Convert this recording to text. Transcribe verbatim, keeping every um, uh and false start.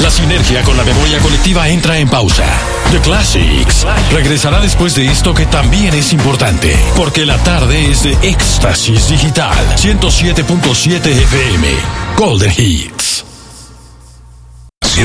La sinergia con la memoria colectiva entra en pausa. The Classics regresará después de esto, que también es importante, porque la tarde es de Éxtasis Digital. ciento siete punto siete F M Golden Hits.